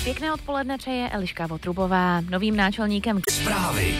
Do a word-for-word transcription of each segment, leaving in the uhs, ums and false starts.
Pěkné odpoledne přeje Eliška Votrubová. Novým náčelníkem Zprávy.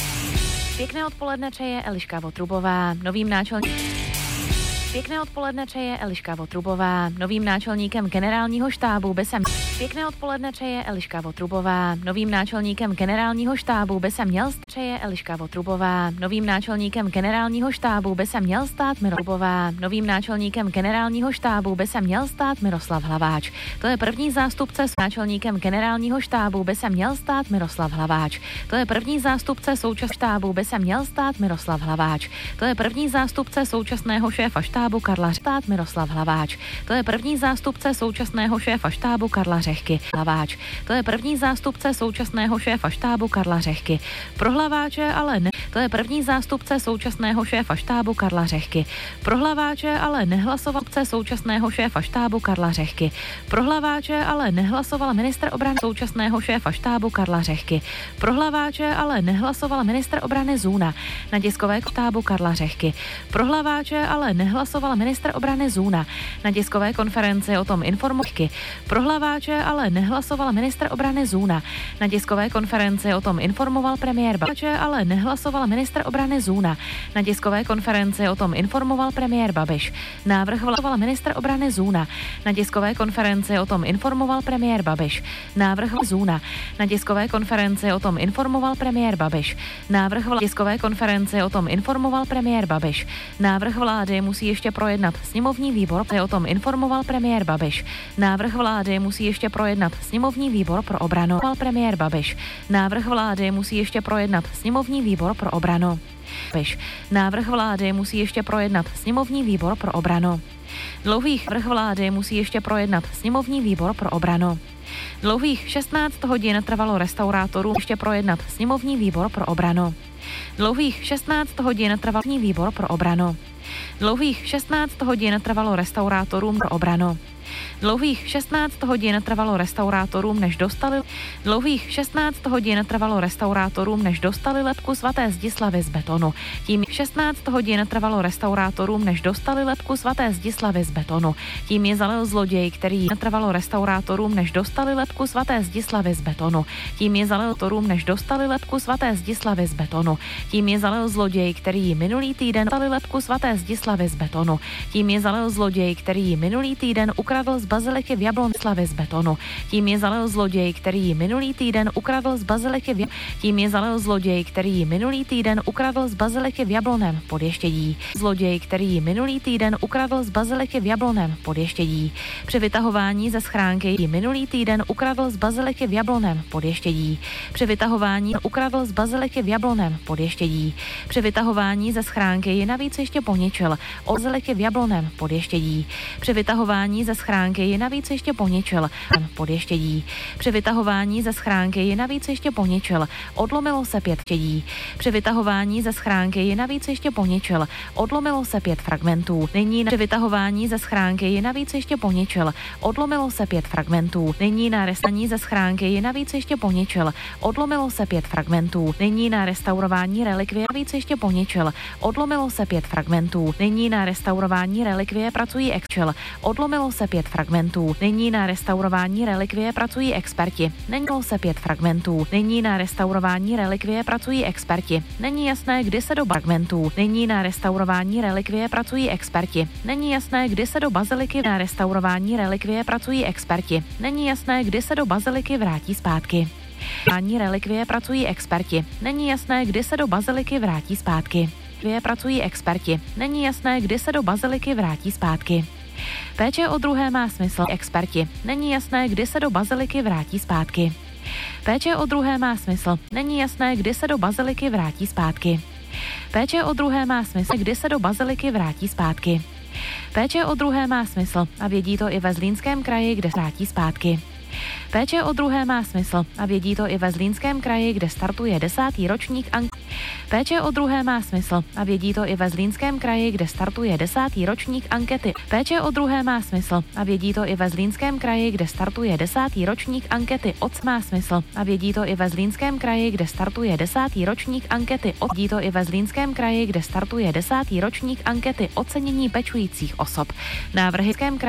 Pěkné odpoledne přeje Eliška Votrubová. Novým náčelníkem Pěkné odpoledne přeje Eliška Votrubová. Novým náčelníkem generálního štábu by se Pěkné odpoledne přeje Eliška Votrubová. Novým náčelníkem generálního štábu by se měl přeje Eliška Votrubová. Novým náčelníkem generálního štábu by se měl stát Miroslava. Novým náčelníkem generálního štábu by se měl stát Miroslav Hlaváč. To je první zástupce s náčelníkem generálního štábu by se měl stát Miroslav Hlaváč. To je první zástupce současného štábu by se měl stát Miroslav Hlaváč. To je první zástupce současného šéfa štábu Karla stát Miroslav Hlaváč. To je první zástupce současného šéfa štábu Karla Řehky. Hlaváč. To je první zástupce současného šéfa štábu Karla Řehky. Pro Hlaváče ale ne. To je první zástupce současného šéfa štábu Karla Řehky. Pro Hlaváče ale nehlasoval současného šéfa štábu Karla Řehky. Pro Hlaváče ale nehlasoval ministr obrany současného šéfa štábu Karla Řehky. Pro Hlaváče ale nehlasoval ministr obrany Zůna na tiskové štábu Karla Řehky. Pro Hlaváče ale nehlasoval ministr obrany Zůna na tiskové konferenci o tom informovky. Pro Hlaváče ale nehlasoval ministr obrany Zůna na tiskové konferenci o tom informoval premiér Babiš, ale nehlasoval ministr obrany Zůna na tiskové konferenci o tom informoval premiér Babiš. Návrh hlasoval ministr obrany Zůna na tiskové konferenci o tom informoval premiér Babiš. Návrh Zůna na tiskové konferenci o tom informoval premiér Babiš. Návrh v tiskové konferenci o tom informoval premiér Babiš. Návrh vlády musí ještě projednat sněmovní výbor, o tom informoval premiér Babiš. Návrh vlády musí ještě projednat sněmovní výbor pro obranu. Premiér Babiš. Návrh vlády musí ještě projednat sněmovní výbor pro obranu. Babiš. Návrh vlády musí ještě projednat sněmovní výbor pro obranu. Dlouhých vrch vlády musí ještě projednat sněmovní výbor pro obranu. Dlouhých šestnáct hodin trvalo restaurátorům ještě projednat sněmovní výbor pro obranu. Dlouhých šestnáct hodin trval výbor pro obranu. Dlouhých šestnáct hodin trvalo restaurátorům pro obranu. Dlouhých šestnáct hodin trvalo restaurátorům, než dostali Dlouhých šestnáct hodin trvalo restaurátorům, než dostali lebku svaté Zdislavy z betonu. Tím šestnáct hodin trvalo restaurátorům, než dostali lebku svaté Zdislavy z betonu. Tím je zalil zloděj, který trvalo restaurátorům, než dostali lebku svaté Zdislavy z betonu. Tím je zalil torům, než dostali lebku svaté Zdislavy z betonu. Tím je zalil zloděj, který minulý týden dostali lebku svaté Zdislavy z betonu. Tím je zalil zloděj, který minulý týden ukradl z baziliky v Jablonslavě z betonu. Tím je zalil zloděj, který minulý týden ukradl z baziliky v Tím je zalil zloděj, který minulý týden ukradl z baziliky v Jabloném v Podještědí. Zloděj, který minulý týden ukradl z baziliky v Jabloném v Podještědí. Při vytahování ze schránky minulý týden ukradl z baziliky v Jabloném v Podještědí. Při vytahování ukradl z baziliky v Jabloném v Podještědí. Při vytahování ze schránky ji navíc ještě poničil od baziliky v Jabloném v Podještědí. Při vytahování ze schránky ji navíc ještě poničil v Podještědí. Při vytahování ze schránky ji navíc ještě poničil. Odlomilo se pět tědí. Při vytahování ze schránky ji navíc ještě poničil. Odlomilo se pět fragmentů. Nyní při vytahování ze schránky ji navíc ještě poničil. Odlomilo se pět fragmentů. Nyní na restaurační ze schránky ji navíc ještě poničil. Odlomilo se pět fragmentů. Nyní na restaurování relikvie navíc ještě poničil. Odlomilo se pět fragmentů. Nyní na restaurování relikvie pracují ekčel. Odlomilo se pět fragmentů. Nyní na restaurování relikvie pracují experti. Není se pět fragmentů. Nyní na restaurování relikvie pracují experti. Není jasné, kdy se do fragmentů. Nyní na restaurování relikvie pracují experti. Není jasné, kdy se do baziliky na restaurování relikvie pracují experti. Není jasné, kdy se do baziliky vrátí zpátky. Ani relikvie pracují experti. Není jasné, kdy se do baziliky vrátí zpátky. Pracují experti. Není jasné, kdy se do baziliky vrátí zpátky. Péče o druhé má smysl. Experti. Není jasné, kdy se do baziliky vrátí zpátky. Péče o druhé má smysl. Není jasné, kdy se do baziliky vrátí zpátky. Péče o druhé má smysl, kdy se do baziliky vrátí zpátky. Péče o druhé má smysl a vědí to i ve Zlínském kraji, kde vrátí zpátky. Péče o druhé má smysl a vědí to i ve Zlínském kraji, kde startuje desátý ročník An- Péče o druhé má smysl a vědí to i ve Zlínském kraji, kde startuje desátý ročník ankety. Péče o druhé má smysl a vědí to i ve Zlínském kraji, kde startuje desátý ročník ankety. Oc má smysl a vědí to i ve Zlínském kraji, kde startuje desátý ročník ankety. Vědí to i ve Zlínském kraji, kde startuje desátý ročník ankety ocenění pečujících osob. Návrhy